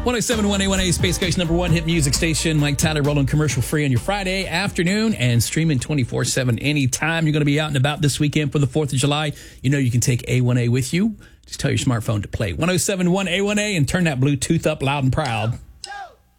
1071 A1A, Space Coast #1 hit music station. Mike Tyler rolling commercial free on your Friday afternoon and streaming 24/7 anytime. You're going to be out and about this weekend for the 4th of July. You know you can take A1A with you. Just tell your smartphone to play 1071 A1A and turn that Bluetooth up loud and proud.